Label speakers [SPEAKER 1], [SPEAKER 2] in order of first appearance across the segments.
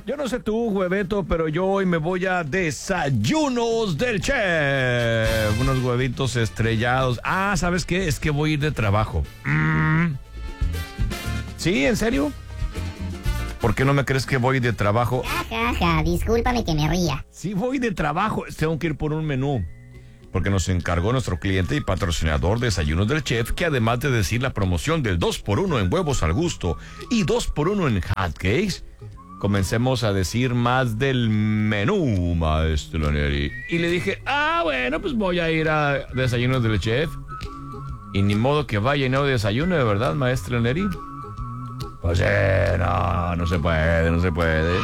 [SPEAKER 1] Yo no sé tú, Hueveto, pero yo hoy me voy a Desayunos del Chef. Unos huevitos estrellados. Ah, ¿sabes qué? Es que voy a ir de trabajo. ¿Sí? ¿En serio? ¿Por qué no me crees que voy de trabajo?
[SPEAKER 2] Jaja, discúlpame que me ría.
[SPEAKER 1] Sí, voy de trabajo. Tengo que ir por un menú. Porque nos encargó nuestro cliente y patrocinador Desayunos del Chef, que además de decir la promoción del 2x1 en huevos al gusto y 2x1 en hotcakes, comencemos a decir más del menú, maestro Neri. Y le dije, bueno, pues voy a ir a Desayunos del Chef. Y ni modo que vaya y no desayune, ¿de verdad, maestro Neri? Pues no se puede.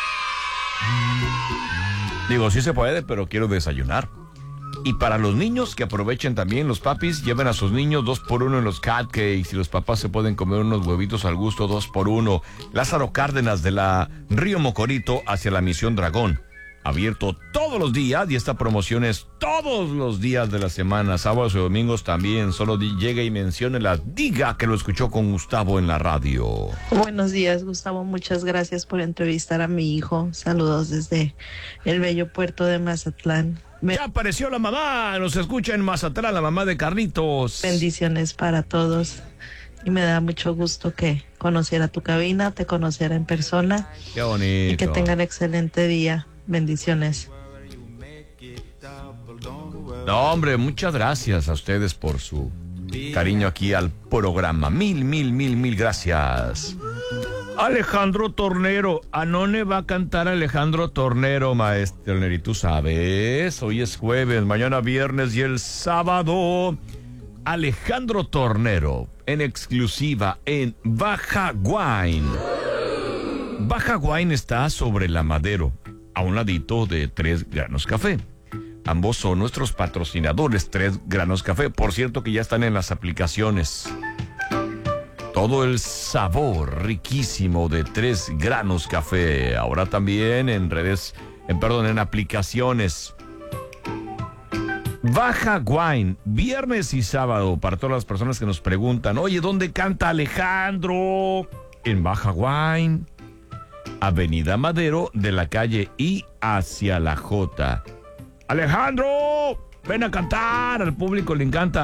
[SPEAKER 1] Digo, sí se puede, pero quiero desayunar. Y para los niños, que aprovechen también los papis, lleven a sus niños 2x1 en los hotcakes y los papás se pueden comer unos huevitos al gusto 2x1. Lázaro Cárdenas de la Río Mocorito hacia la Misión Dragón. Abierto todos los días y esta promoción es todos los días de la semana, sábados y domingos también. Solo llegue y menciónela, diga que lo escuchó con Gustavo en la radio.
[SPEAKER 3] Buenos días, Gustavo, muchas gracias por entrevistar a mi hijo. Saludos desde el bello puerto de Mazatlán.
[SPEAKER 1] Ya apareció la mamá, nos escucha en Mazatlán, la mamá de Carlitos.
[SPEAKER 3] Bendiciones para todos. Y me da mucho gusto que conociera tu cabina, te conociera en persona.
[SPEAKER 1] Qué bonito.
[SPEAKER 3] Y que tengan excelente día. Bendiciones.
[SPEAKER 1] No, hombre, muchas gracias a ustedes por su cariño aquí al programa. Mil gracias. Alejandro Tornero. Anone va a cantar Alejandro Tornero, maestro Neri. Tú sabes, hoy es jueves, mañana viernes y el sábado. Alejandro Tornero, en exclusiva en Baja Wine. Baja Wine está sobre la Madero, a un ladito de 3 Granos Café. Ambos son nuestros patrocinadores, 3 Granos Café. Por cierto que ya están en las aplicaciones. Todo el sabor riquísimo de 3 Granos Café. Ahora también en en aplicaciones. Baja Wine, viernes y sábado, para todas las personas que nos preguntan, oye, ¿dónde canta Alejandro? En Baja Wine, Avenida Madero, de la calle I hacia la J. Alejandro, ven a cantar, al público le encanta.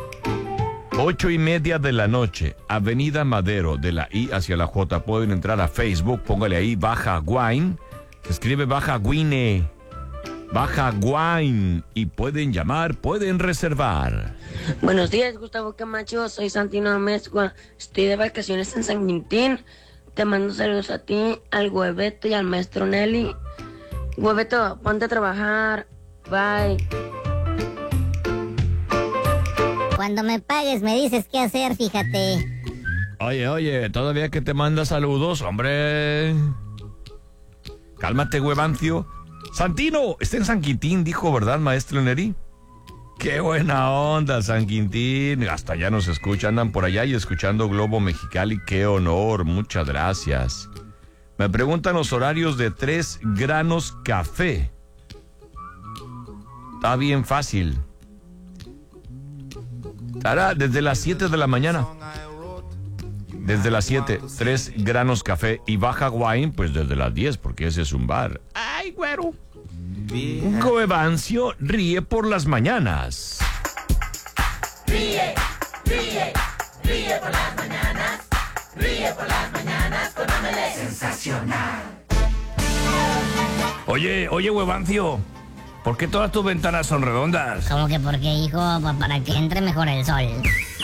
[SPEAKER 1] 8:30 de la noche, Avenida Madero, de la I hacia la J. Pueden entrar a Facebook, póngale ahí Baja Wine, se escribe Baja Wine, Baja Wine, y pueden llamar, pueden reservar.
[SPEAKER 4] Buenos días, Gustavo Camacho, soy Santino Amezcua, estoy de vacaciones en San Quintín. Te mando saludos a ti, al Hueveto y al maestro Nelly. Hueveto, ponte a trabajar, bye.
[SPEAKER 2] Cuando me pagues me dices qué hacer, fíjate.
[SPEAKER 1] Oye, todavía que te manda saludos, hombre. Cálmate, Huevancio. Santino, está en San Quintín, dijo, ¿verdad, maestro Neri? Qué buena onda, San Quintín. Hasta allá nos escuchan, andan por allá y escuchando Globo Mexicali. Qué honor, muchas gracias. Me preguntan los horarios de 3 Granos Café. Está bien fácil. Estará desde las 7 de la mañana. Desde las 7, 3 Granos Café. Y Baja Wine, pues desde las 10, porque ese es un bar. ¡Ay, güero! Goevancio ríe por las mañanas.
[SPEAKER 5] Ríe por las mañanas. Ríe por las mañanas con Omelette. Sensacional.
[SPEAKER 1] Oye, Goevancio, ¿por qué todas tus ventanas son redondas?
[SPEAKER 2] ¿Cómo que por qué, hijo? Para que entre mejor el sol.